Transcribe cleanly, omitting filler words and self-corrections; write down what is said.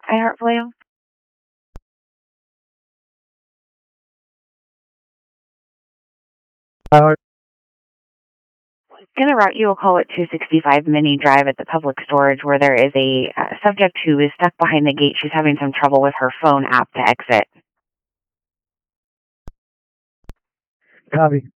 iHeartFilio. iHeart. Going to route you a call at 265 Mini Drive at the public storage where there is a subject who is stuck behind the gate. She's having some trouble with her phone app to exit. Copy.